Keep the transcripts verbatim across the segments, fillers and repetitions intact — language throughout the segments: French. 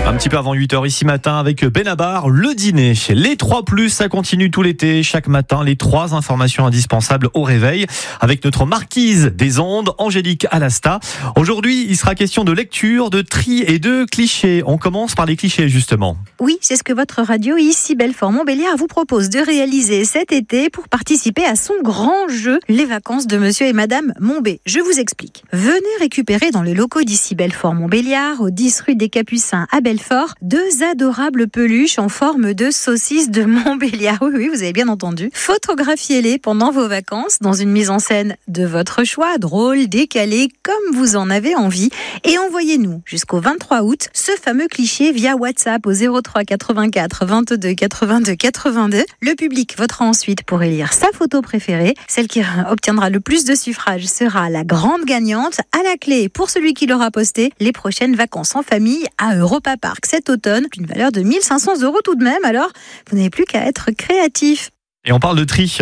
Un petit peu avant huit heures ici matin avec Benabar, le dîner. Les trois plus, ça continue tout l'été. Chaque matin, les trois informations indispensables au réveil avec notre marquise des ondes, Angélique Alasta. Aujourd'hui, il sera question de lecture, de tri et de clichés. On commence par les clichés justement. Oui, c'est ce que votre radio ici Belfort Montbéliard vous propose de réaliser cet été pour participer à son grand jeu, les vacances de monsieur et madame Montbé. Je vous explique. Venez récupérer dans les locaux d'ici Belfort Montbéliard, au dix rue des Capucins à Belfort, deux adorables peluches en forme de saucisses de Montbéliard. Oui, oui, vous avez bien entendu. Photographiez-les pendant vos vacances dans une mise en scène de votre choix, drôle, décalée, comme vous en avez envie. Et envoyez-nous jusqu'au vingt-trois août ce fameux cliché via WhatsApp au zéro trois quatre-vingt-quatre vingt-deux quatre-vingt-deux quatre-vingt-deux. Le public votera ensuite pour élire sa photo préférée. Celle qui obtiendra le plus de suffrages sera la grande gagnante. À la clé, pour celui qui l'aura posté, les prochaines vacances en famille à Europa Park cet automne, d'une valeur de mille cinq cents euros tout de même. Alors, vous n'avez plus qu'à être créatif. Et on parle de tri.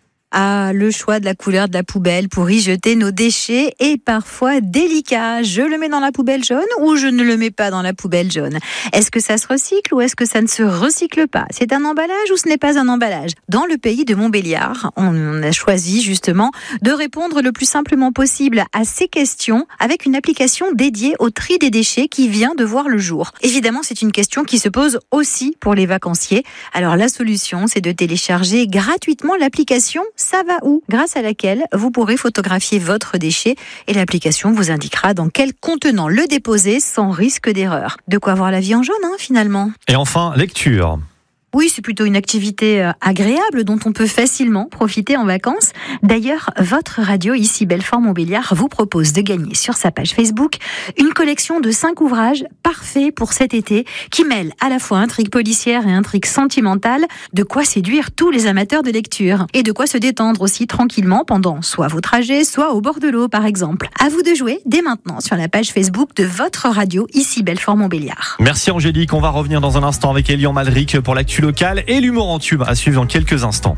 Ah, le choix de la couleur de la poubelle pour y jeter nos déchets est parfois délicat. Je le mets dans la poubelle jaune ou je ne le mets pas dans la poubelle jaune? Est-ce que ça se recycle ou est-ce que ça ne se recycle pas? C'est un emballage ou ce n'est pas un emballage? Dans le pays de Montbéliard, on a choisi justement de répondre le plus simplement possible à ces questions avec une application dédiée au tri des déchets qui vient de voir le jour. Évidemment, c'est une question qui se pose aussi pour les vacanciers. Alors la solution, c'est de télécharger gratuitement l'application Ça va où, grâce à laquelle vous pourrez photographier votre déchet et l'application vous indiquera dans quel contenant le déposer sans risque d'erreur. De quoi avoir la vie en jaune, hein, finalement. Et enfin, lecture. Oui, c'est plutôt une activité agréable dont on peut facilement profiter en vacances. D'ailleurs, votre radio ici Belfort Montbéliard vous propose de gagner sur sa page Facebook une collection de cinq ouvrages parfaits pour cet été qui mêlent à la fois intrigue policière et intrigue sentimentale, de quoi séduire tous les amateurs de lecture et de quoi se détendre aussi tranquillement pendant soit vos trajets, soit au bord de l'eau par exemple. À vous de jouer dès maintenant sur la page Facebook de votre radio ici Belfort Montbéliard. Merci Angélique, on va revenir dans un instant avec Elian Malric pour l'actu local et l'humour en tube à suivre dans quelques instants.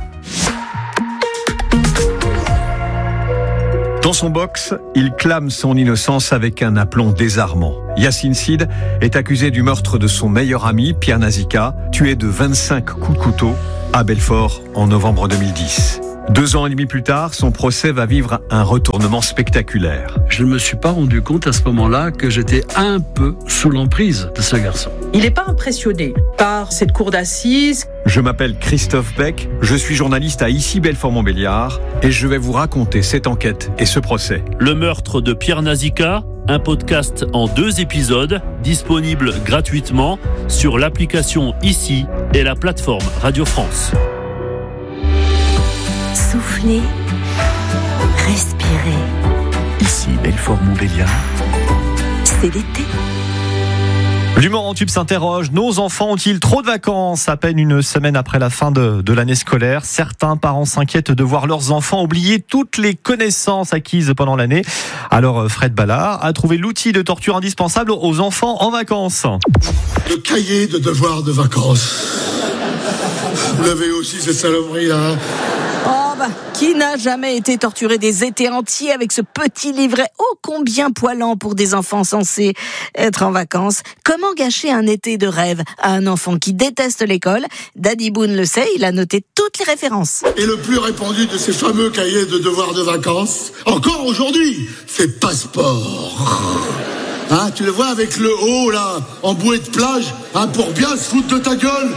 Dans son box, il clame son innocence avec un aplomb désarmant. Yacine Sid est accusé du meurtre de son meilleur ami, Pierre Nazika, tué de vingt-cinq coups de couteau à Belfort en novembre deux mille dix. Deux ans et demi plus tard, son procès va vivre un retournement spectaculaire. Je ne me suis pas rendu compte à ce moment-là que j'étais un peu sous l'emprise de ce garçon. Il n'est pas impressionné par cette cour d'assises. Je m'appelle Christophe Beck, je suis journaliste à Ici Belfort Montbéliard et je vais vous raconter cette enquête et ce procès. Le meurtre de Pierre Nazika, un podcast en deux épisodes, disponible gratuitement sur l'application Ici et la plateforme Radio France. Soufflez, respirez. Ici Belfort Montbéliard. C'est l'été. L'humour en tube s'interroge. Nos enfants ont-ils trop de vacances? À peine une semaine après la fin de, de l'année scolaire, certains parents s'inquiètent de voir leurs enfants oublier toutes les connaissances acquises pendant l'année. Alors Fred Ballard a trouvé l'outil de torture indispensable aux enfants en vacances. Le cahier de devoirs de vacances. Vous l'avez aussi cette saloperie là, hein? Oh bah, qui n'a jamais été torturé des étés entiers avec ce petit livret ô combien poilant pour des enfants censés être en vacances? Comment gâcher un été de rêve à un enfant qui déteste l'école? Daddy Boone le sait, il a noté toutes les références. Et le plus répandu de ces fameux cahiers de devoirs de vacances, encore aujourd'hui, c'est Passeport. Hein, tu le vois avec le haut là, en bouée de plage, hein, pour bien se foutre de ta gueule.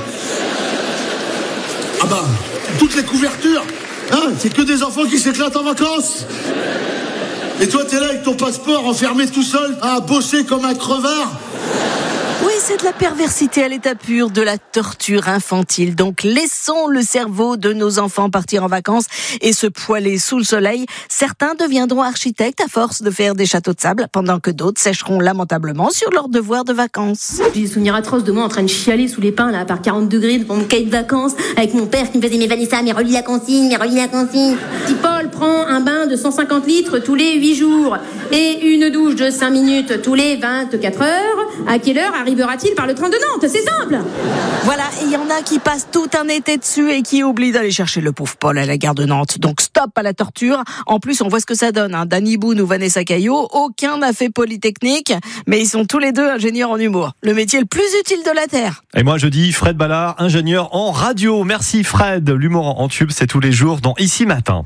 Ah bah, toutes les couvertures, hein, c'est que des enfants qui s'éclatent en vacances. Et toi, t'es là avec ton passeport enfermé tout seul, à bosser comme un crevard. Oui, c'est de la perversité à l'état pur, de la torture infantile. Donc laissons le cerveau de nos enfants partir en vacances et se poiler sous le soleil. Certains deviendront architectes à force de faire des châteaux de sable, pendant que d'autres sécheront lamentablement sur leurs devoirs de vacances. J'ai des souvenirs atroces de moi en train de chialer sous les pins là, par quarante degrés devant mon cahier de vacances, avec mon père qui me faisait « Mais Vanessa, mais relis la consigne, mais relis la consigne !» « Petit Paul, prend un bain de cent cinquante litres tous les huit jours et une douche de cinq minutes tous les vingt-quatre heures, à quelle heure arrivera-t-il par le train de Nantes? C'est simple. Voilà, et il y en a qui passent tout un été dessus et qui oublient d'aller chercher le pauvre Paul à la gare de Nantes. Donc stop à la torture. En plus, on voit ce que ça donne. Hein. Danny Boone ou Vanessa Caillot, aucun n'a fait Polytechnique, mais ils sont tous les deux ingénieurs en humour. Le métier le plus utile de la Terre. Et moi je dis Fred Ballard, ingénieur en radio. Merci Fred. L'humour en tube, c'est tous les jours dans Ici Matin.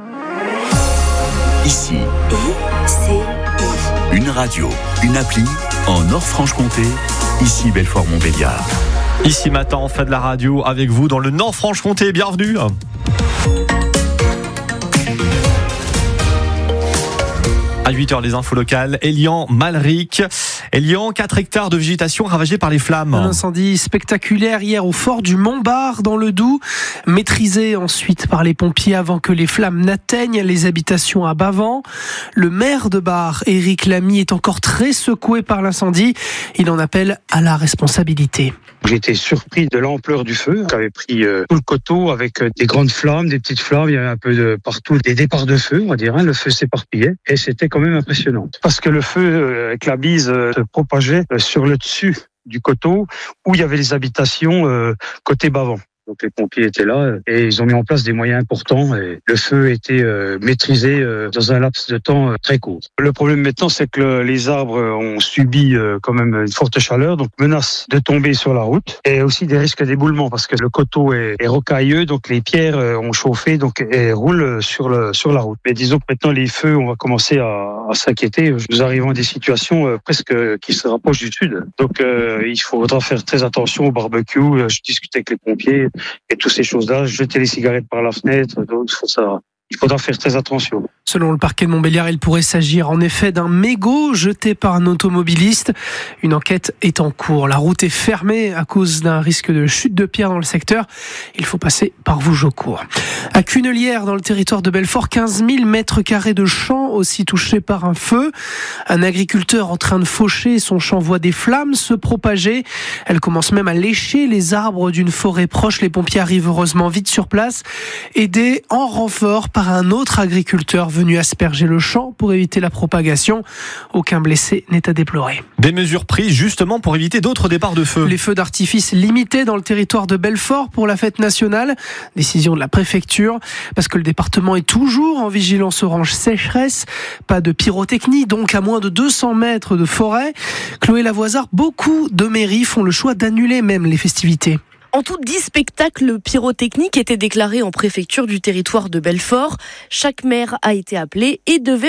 Ici. I C I. Une radio, une appli en Nord-Franche-Comté. Ici Belfort-Montbéliard. Ici Matin, on fait de la radio avec vous dans le Nord-Franche-Comté. Bienvenue. À huit heures, les infos locales. Elian Malric. Elian, quatre hectares de végétation ravagés par les flammes. Un incendie spectaculaire hier au fort du Montbard dans le Doubs, maîtrisé ensuite par les pompiers avant que les flammes n'atteignent les habitations à Bavans. Le maire de Bar, Éric Lamy, est encore très secoué par l'incendie. Il en appelle à la responsabilité. J'ai été surpris de l'ampleur du feu qui avait pris euh, tout le coteau avec euh, des grandes flammes, des petites flammes. Il y avait un peu de partout des départs de feu, on va dire. Hein. Le feu s'éparpillait et c'était quand même impressionnant. Parce que le feu euh, avec la bise euh, se propageait euh, sur le dessus du coteau où il y avait les habitations euh, côté Bavans. Donc les pompiers étaient là et ils ont mis en place des moyens importants et le feu était euh, maîtrisé euh, dans un laps de temps euh, très court. Le problème maintenant, c'est que le, les arbres ont subi euh, quand même une forte chaleur, donc menace de tomber sur la route et aussi des risques d'éboulement parce que le coteau est, est rocailleux, donc les pierres euh, ont chauffé donc et roulent sur le sur la route. Mais disons que maintenant les feux, on va commencer à, à s'inquiéter. Nous arrivons à des situations euh, presque qui se rapprochent du sud. Donc euh, il faudra faire très attention au barbecue. Je discutais avec les pompiers. Et toutes ces choses-là, jeter les cigarettes par la fenêtre, donc il faut ça. Il faudra faire très attention. Selon le parquet de Montbéliard, il pourrait s'agir en effet d'un mégot jeté par un automobiliste. Une enquête est en cours. La route est fermée à cause d'un risque de chute de pierre dans le secteur. Il faut passer par Vougeaucourt. À Cunelière, dans le territoire de Belfort, quinze mille mètres carrés de champs aussi touchés par un feu. Un agriculteur en train de faucher son champ voit des flammes se propager. Elle commence même à lécher les arbres d'une forêt proche. Les pompiers arrivent heureusement vite sur place, aidés en renfort par un autre agriculteur venu asperger le champ pour éviter la propagation. Aucun blessé n'est à déplorer. Des mesures prises justement pour éviter d'autres départs de feu. Les feux d'artifice limités dans le territoire de Belfort pour la fête nationale. Décision de la préfecture parce que le département est toujours en vigilance orange sécheresse. Pas de pyrotechnie, donc à moins de deux cents mètres de forêt. Chloé Lavoisard, beaucoup de mairies font le choix d'annuler même les festivités. En tout, dix spectacles pyrotechniques étaient déclarés en préfecture du territoire de Belfort. Chaque maire a été appelé et devait